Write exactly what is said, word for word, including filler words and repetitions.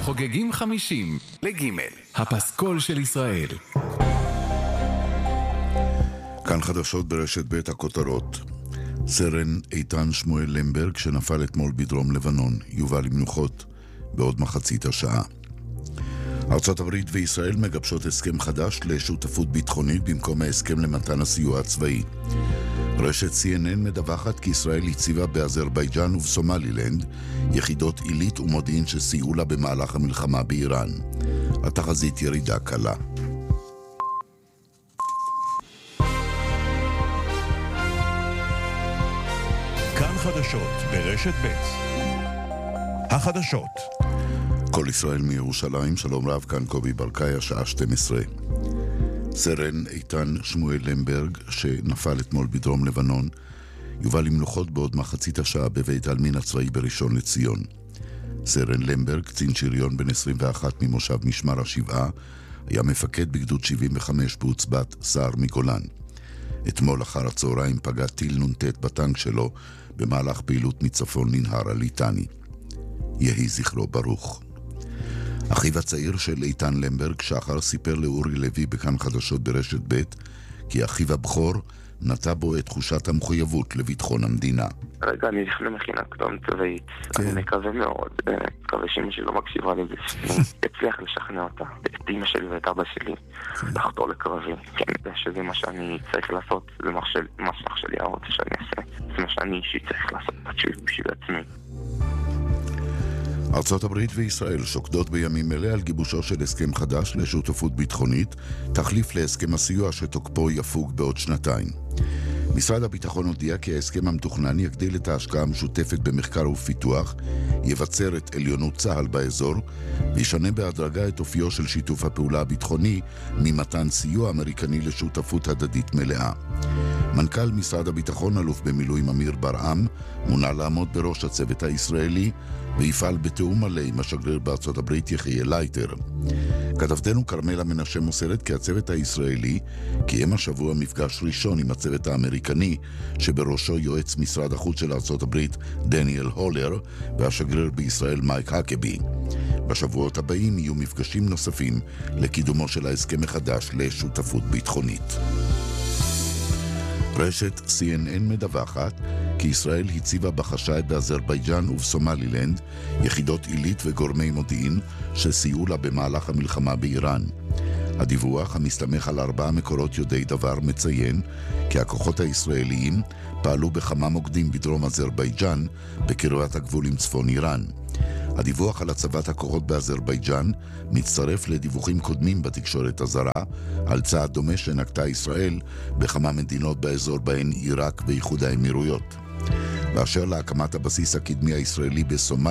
חוגגים חמישים לגימל, הפסקול של ישראל. כאן חדשות ברשת בית הכותרות. סרן איתן שמואל למברג שנפל אתמול בדרום לבנון יובא למנוחות בעוד מחצית השעה. ארצות הברית וישראל מגבשות הסכם חדש לשותפות ביטחונית במקום ההסכם למתן הסיוע הצבאי. רשת סי אן אן מדווחת כי ישראל הציבה באזרבייג'אן ובסומלילנד יחידות עילית ומודיעין שסייעו לה במהלך המלחמה באיראן. התחזית ירידה קלה. כאן חדשות ברשת ב'. החדשות. כל ישראל מירושלים, שלום רב, כאן קובי ברקאי, השעה שתים עשרה. סרן איתן שמואל למברג שנפל אתמול בדרום לבנון יובא למנוחות בעוד מחצית השעה בבית העלמין הצבאי בראשון לציון. סרן למברג, קצין שריון בן עשרים ואחת ממושב משמר השבעה, היה מפקד בגדוד שבעים וחמש בעוצבת סער מגולן. אתמול אחר הצהריים פגע טיל נונטט בטנק שלו במהלך פעילות מצפון לנהר הליטני. יהי זכרו ברוך. אחיו הצעיר של איתן למברג, שחר, סיפר לאורי לוי בכאן חדשות ברשת ב' כי אחיו הבכור נטע בו את תחושת המחויבות לביטחון המדינה. רגע, אני הולך למכינה קדם צבאית. כן. אני מקווה מאוד, מקווה שאמא שלי לא מקשיבה לזה, הצליח לשכנע אותה, את אמא שלי ואת אבא שלי, כן. לחתור לקרבי. כן, שזה מה שאני צריך לעשות, זה מה שאח שלי רוצה שאני אעשה. זה מה שאני אישית צריך לעשות בשביל עצמי. ארצות הברית וישראל שוקדות בימים אלה על גיבושו של הסכם חדש לשותפות ביטחונית, תחליף להסכם הסיוע שתוקפו יפוג בעוד שנתיים. משרד הביטחון הודיע כי ההסכם המתוכנן יגדיל את ההשקעה המשותפת במחקר ופיתוח, יבצר את עליונות צה"ל באזור, וישנה בהדרגה את אופיו של שיתוף הפעולה הביטחוני ממתן סיוע אמריקני לשותפות הדדית מלאה. מנכ"ל משרד הביטחון, אלוף במילואים אמיר ברעם, מונה לעמוד בראש הצוות הישראלי ויפעל בתיאום מלא עם השגריר בארצות הברית יחיאל לייטר. כתבתנו קרמלה מנשה מוסרת כי הצוות הישראלי קיים השבוע מפגש ראשון עם הצוות האמריקני שבראשו יועץ משרד החוץ של ארצות הברית דניאל הולר והשגריר בישראל מייק הקבי. בשבועות הבאים יהיו מפגשים נוספים לקידומו של ההסכם מחדש לשותפות ביטחונית. רשת סי אן אן מדווחת כי ישראל הציבה בחשאי באזרבייג'אן ובסומלילנד יחידות עילית וגורמי מודיעין שסייעו לה במהלך המלחמה באיראן. הדיווח, המסתמך על ארבעה מקורות יודעי דבר, מציין כי הכוחות הישראליים פעלו בכמה מוקדים בדרום אזרבייג'אן בקרבת הגבול עם צפון איראן. הדיווח על הצבת הכוחות באזרבייג'אן מצטרף לדיווחים קודמים בתקשורת הזרה על צעד דומה שנקטה ישראל בכמה מדינות באזור בהן עיראק ואיחוד האמירויות. באשר להקמת הבסיס הקדמי הישראלי בסומליה